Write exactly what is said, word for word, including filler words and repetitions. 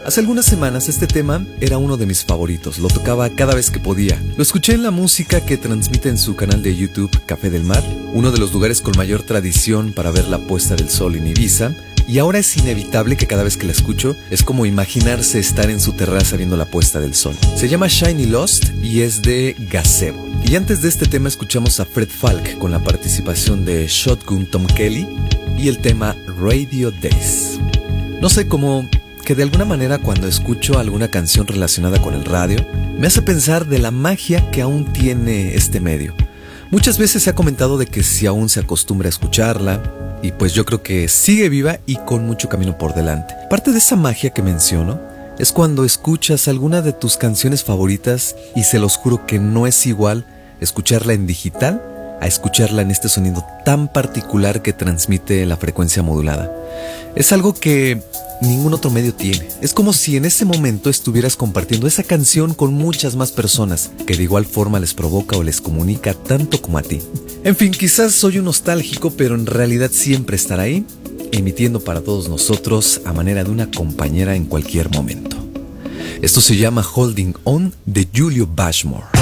Hace algunas semanas este tema era uno de mis favoritos, lo tocaba cada vez que podía. Lo escuché en la música que transmite en su canal de YouTube Café del Mar, uno de los lugares con mayor tradición para ver la puesta del sol en Ibiza, y ahora es inevitable que cada vez que la escucho es como imaginarse estar en su terraza viendo la puesta del sol. Se llama Shiny Lost y es de Gazebo. Y antes de este tema escuchamos a Fred Falk con la participación de Shotgun Tom Kelly y el tema Radio Days. No sé, como que de alguna manera cuando escucho alguna canción relacionada con el radio, me hace pensar de la magia que aún tiene este medio. Muchas veces se ha comentado de que si aún se acostumbra a escucharla, y pues yo creo que sigue viva y con mucho camino por delante. Parte de esa magia que menciono es cuando escuchas alguna de tus canciones favoritas y se los juro que no es igual escucharla en digital a escucharla en este sonido tan particular que transmite la frecuencia modulada. Es algo que ningún otro medio tiene. Es como si en ese momento estuvieras compartiendo esa canción con muchas más personas, que de igual forma les provoca o les comunica tanto como a ti. En fin, quizás soy un nostálgico, pero en realidad siempre estará ahí, emitiendo para todos nosotros a manera de una compañera en cualquier momento. Esto se llama Holding On de Julio Bashmore.